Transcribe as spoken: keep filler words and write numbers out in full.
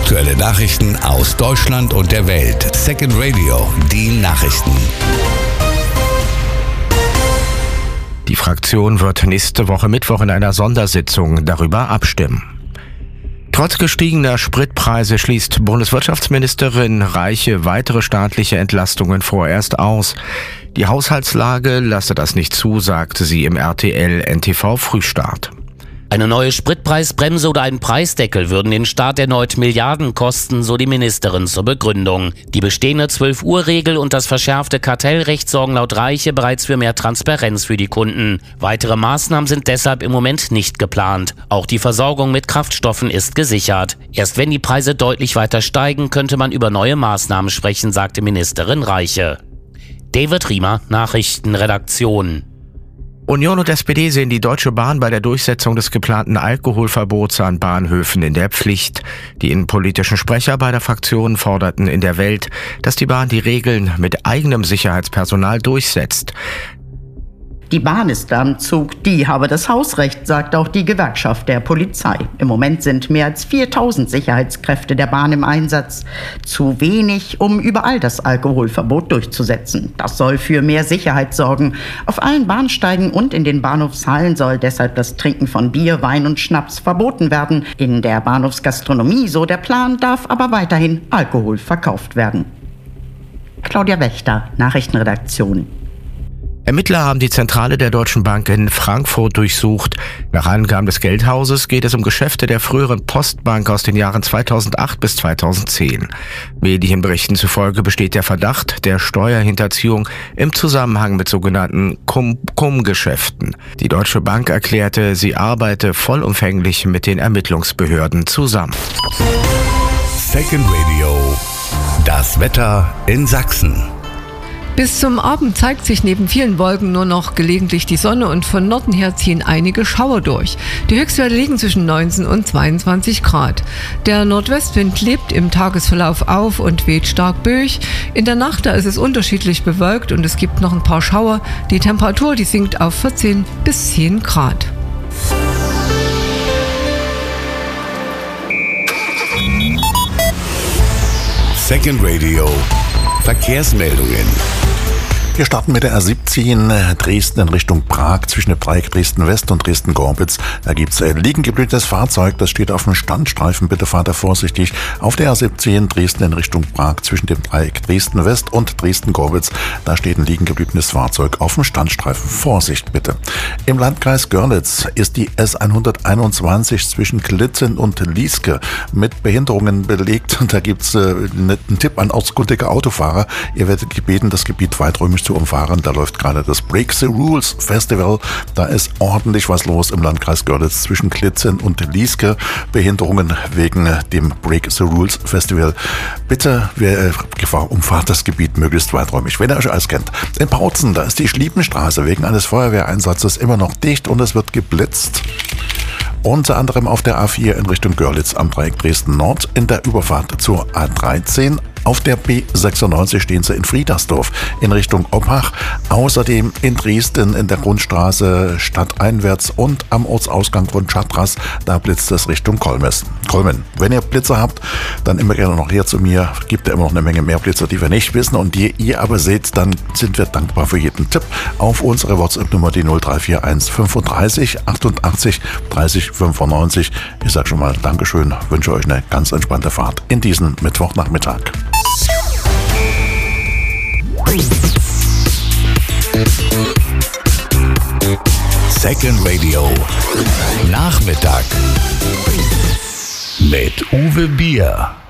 Aktuelle Nachrichten aus Deutschland und der Welt. Second Radio, die Nachrichten. Die Fraktion wird nächste Woche Mittwoch in einer Sondersitzung darüber abstimmen. Trotz gestiegener Spritpreise schließt Bundeswirtschaftsministerin Reiche weitere staatliche Entlastungen vorerst aus. Die Haushaltslage lasse das nicht zu, sagte sie im R T L N T V Frühstart. Eine neue Spritpreisbremse oder ein Preisdeckel würden den Staat erneut Milliarden kosten, so die Ministerin zur Begründung. Die bestehende zwölf-Uhr-Regel und das verschärfte Kartellrecht sorgen laut Reiche bereits für mehr Transparenz für die Kunden. Weitere Maßnahmen sind deshalb im Moment nicht geplant. Auch die Versorgung mit Kraftstoffen ist gesichert. Erst wenn die Preise deutlich weiter steigen, könnte man über neue Maßnahmen sprechen, sagte Ministerin Reiche. David Riemer, Nachrichtenredaktion. Union und S P D sehen die Deutsche Bahn bei der Durchsetzung des geplanten Alkoholverbots an Bahnhöfen in der Pflicht. Die innenpolitischen Sprecher beider Fraktionen forderten in der Welt, dass die Bahn die Regeln mit eigenem Sicherheitspersonal durchsetzt. Die Bahn ist am Zug, die habe das Hausrecht, sagt auch die Gewerkschaft der Polizei. Im Moment sind mehr als viertausend Sicherheitskräfte der Bahn im Einsatz. Zu wenig, um überall das Alkoholverbot durchzusetzen. Das soll für mehr Sicherheit sorgen. Auf allen Bahnsteigen und in den Bahnhofshallen soll deshalb das Trinken von Bier, Wein und Schnaps verboten werden. In der Bahnhofsgastronomie, so der Plan, darf aber weiterhin Alkohol verkauft werden. Claudia Wächter, Nachrichtenredaktion. Ermittler haben die Zentrale der Deutschen Bank in Frankfurt durchsucht. Nach Angaben des Geldhauses geht es um Geschäfte der früheren Postbank aus den Jahren zweitausendacht bis zweitausendzehn. Medienberichten zufolge besteht der Verdacht der Steuerhinterziehung im Zusammenhang mit sogenannten Cum-Cum-Geschäften. Die Deutsche Bank erklärte, sie arbeite vollumfänglich mit den Ermittlungsbehörden zusammen. Second Radio, das Wetter in Sachsen. Bis zum Abend zeigt sich neben vielen Wolken nur noch gelegentlich die Sonne und von Norden her ziehen einige Schauer durch. Die Höchstwerte liegen zwischen neunzehn und zweiundzwanzig Grad. Der Nordwestwind lebt im Tagesverlauf auf und weht stark böig. In der Nacht da ist es unterschiedlich bewölkt und es gibt noch ein paar Schauer. Die Temperatur, die sinkt auf vierzehn bis zehn Grad. Second Radio, Verkehrsmeldungen. Wir starten mit der R siebzehn Dresden in Richtung Prag zwischen dem Dreieck Dresden-West und Dresden-Gorbitz. Da gibt's ein liegen gebliebenes Fahrzeug, das steht auf dem Standstreifen. Bitte fahrt da vorsichtig. Auf der R siebzehn Dresden in Richtung Prag zwischen dem Dreieck Dresden-West und Dresden-Gorbitz. Da steht ein liegen gebliebenes Fahrzeug auf dem Standstreifen. Vorsicht bitte. Im Landkreis Görlitz ist die S hunderteinundzwanzig zwischen Klitzen und Lieske mit Behinderungen belegt. Und da gibt's äh, einen Tipp an ortskundige Autofahrer. Ihr werdet gebeten, das Gebiet weiträumig zu umfahren. Da läuft gerade das Break the Rules Festival. Da ist ordentlich was los im Landkreis Görlitz zwischen Klitzen und Lieske. Behinderungen wegen dem Break the Rules Festival. Bitte, wer Gefahr umfahrt das Gebiet möglichst weiträumig, wenn ihr euch alles kennt. In Bautzen, da ist die Schliepenstraße wegen eines Feuerwehreinsatzes immer noch dicht und es wird geblitzt. Unter anderem auf der A vier in Richtung Görlitz am Dreieck Dresden Nord in der Überfahrt zur A dreizehn. Auf der B sechsundneunzig stehen sie in Friedersdorf in Richtung Oppach. Außerdem in Dresden in der Grundstraße stadteinwärts und am Ortsausgang von Schatras, da blitzt es Richtung Kolmes. Kolmen. Wenn ihr Blitzer habt, dann immer gerne noch her zu mir. Gibt ja immer noch eine Menge mehr Blitzer, die wir nicht wissen und die ihr aber seht, dann sind wir dankbar für jeden Tipp auf unsere WhatsApp-Nummer, die null drei vier eins fünfunddreißig achtundachtzig dreißig fünfundneunzig. Ich sag schon mal Dankeschön, wünsche euch eine ganz entspannte Fahrt in diesen Mittwochnachmittag. Second Radio, Nachmittag mit Uwe Bier.